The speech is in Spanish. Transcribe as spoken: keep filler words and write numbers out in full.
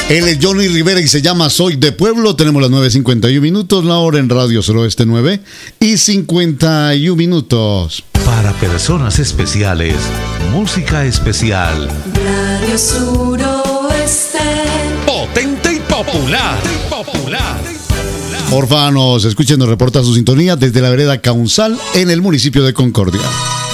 Él es Johnny Rivera y se llama Soy de Pueblo. Tenemos las nueve cincuenta y uno minutos, la hora en Radio Suroeste nueve y cincuenta y uno minutos. Para personas especiales, música especial. Radio Suroeste. Potente y popular. Popular. Orfanos, escuchen, nos reporta su sintonía desde la vereda Caunzal en el municipio de Concordia.